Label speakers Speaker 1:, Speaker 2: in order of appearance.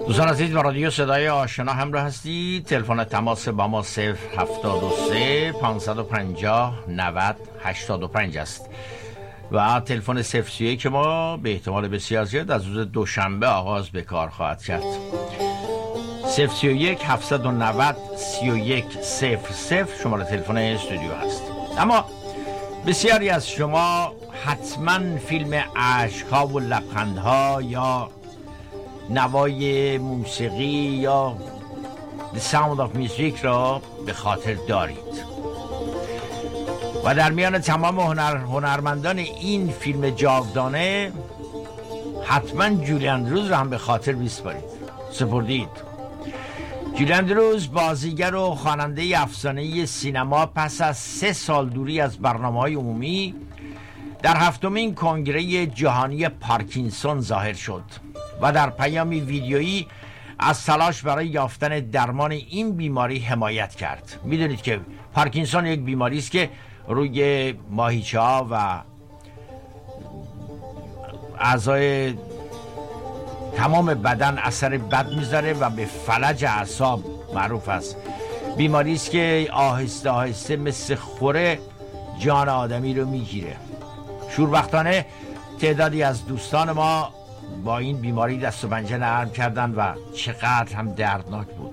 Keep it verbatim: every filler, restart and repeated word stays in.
Speaker 1: دوستان عزیز با رادیو صدای آشنا همراه هستید. تلفن تماس با ما صفر هفتاد و سه پانصد و پنجاه نود هشتاد و پنج است و تلفن صفر سی و یک که ما به احتمال بسیار زیاد از روز دوشنبه آغاز به کار خواهد کرد. صفر سی و یک هفتصد و نود سی و یک صفر صفر شماره تلفن استودیو هست. اما بسیاری از شما حتما فیلم عشق‌ها و لبخندها یا نوای موسیقی یا The Sound of Music را به خاطر دارید و در میان تمام هنر هنرمندان این فیلم جاودانه حتما جولی اندروز را هم به خاطر بیسپارید سپردید. جولی اندروز بازیگر و خواننده افسانه‌ای سینما پس از سه سال دوری از برنامه‌های عمومی در هفتمین کنگره جهانی پارکینسون ظاهر شد و در پیامی ویدیویی از تلاش برای یافتن درمان این بیماری حمایت کرد. میدونید که پارکینسون یک بیماری است که روی ماهیچه‌ها و اعضای تمام بدن اثر بد میذاره و به فلج اعصاب معروف است. بیماری است که آهسته آهسته مثل خوره جان آدمی رو میگیره. شوربختانه تعدادی از دوستان ما با این بیماری دست و پنجه نرم کردن و چقدر هم دردناک بود.